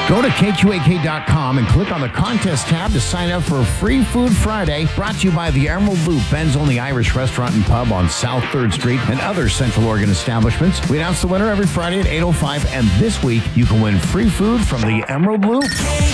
Go to KQAK.com and click on the contest tab to sign up for Free Food Friday, brought to you by the Emerald Loop, Ben's only Irish restaurant and pub on South 3rd Street, and other Central Oregon establishments. We announce the winner every Friday at 8:05, and this week you can win free food from the Emerald Loop.